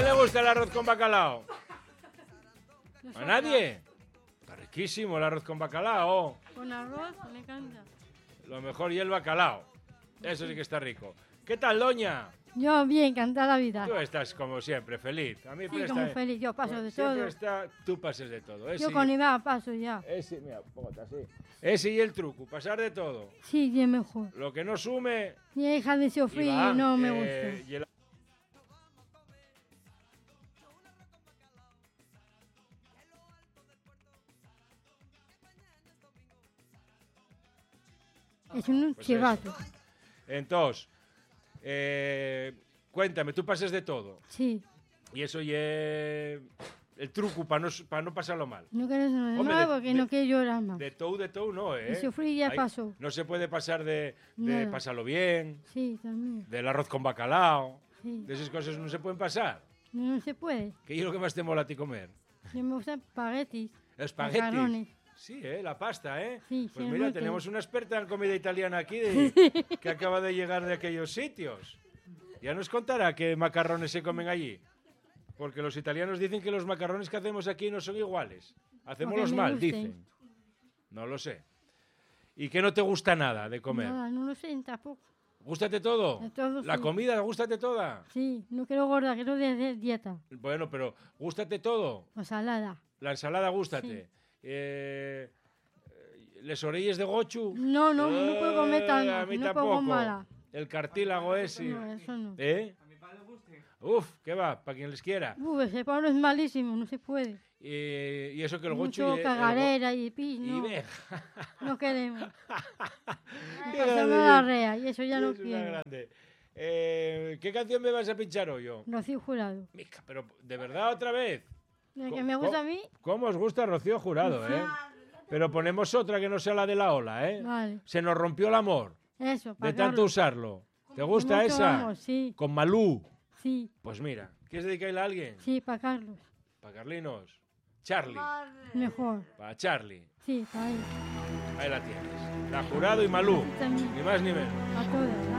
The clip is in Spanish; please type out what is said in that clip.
quién le gusta el arroz con bacalao? ¿A nadie? Está riquísimo el arroz con bacalao. Con arroz, me encanta. Lo mejor y el bacalao. Eso sí que está rico. ¿Qué tal, doña? Yo bien, cantar la vida. Tú estás como siempre, feliz. A mí Sí, como feliz, yo paso de todo. Tú pases de todo. Yo con Iván paso ya. Ese, mira, póngate así. Ese y el truco, pasar de todo. Sí, bien mejor. Lo que no sume... Mi hija de sufrir Iván, no me gusta. y el- Es un Pues chivato. Entonces, cuéntame, tú pases de todo. Sí. Y eso y el truco para no pasarlo mal. No quieres nada Hombre, más porque no quiero llorar más. De todo no, ¿eh? Y sufrir ya Ahí pasó. No se puede pasar de Nada. pasarlo bien, Sí, también. del arroz con bacalao. Sí. De esas cosas no se pueden pasar. No se puede. ¿Qué es lo que más te mola a ti comer? Yo me gustan espaguetis. Espaguetis. Macarrones. Sí, la pasta, ¿eh? Sí, Pues sí, mira, muy tenemos bien. una experta en comida italiana aquí que acaba de llegar de aquellos sitios. Ya nos contará qué macarrones se comen allí. Porque los italianos dicen que los macarrones que hacemos aquí no son iguales. Hacémoslos me mal, gusten. dicen. No lo sé. ¿Y qué no te gusta nada de comer? Nada, no lo sé tampoco. ¿Gústate todo? De todo, ¿La sí. comida, gústate toda? Sí, no quiero gorda, quiero de hacer dieta. Bueno, pero ¿gústate todo? O salada. La ensalada, gústate. ¿Les orelles de gochu? No, no puedo comer tanto, A mí no tampoco. pongo mala. El cartílago ese. No, eso no. ¿Eh? Uf, ¿qué va? Para quien les quiera. Ese palo es malísimo, no se puede. Y eso que el gochu... Mucho y cagarera y pis, y no. ve. No queremos. Qué Pasarme grande. la rea y eso ya no Es una quiero. grande. ¿Qué canción me vas a pinchar hoy yo? Rocío Jurado. Mica, pero ¿de verdad otra vez? El que me gusta a mí, ¿Cómo os gusta Rocío Jurado, eh? Pero ponemos otra que no sea la de la ola, ¿eh? vale. Se nos rompió el amor Eso, de para tanto Carlos. usarlo. ¿Te gusta Mucho esa? amor, sí, Con Malú. sí, Pues mira, ¿quieres dedicarla a alguien? sí, para Carlos. Para Carlinos. Charlie. Mejor. Para Charlie. Sí, para él. Ahí la tienes. La Jurado y Malú. También, Ni más ni menos. a todas.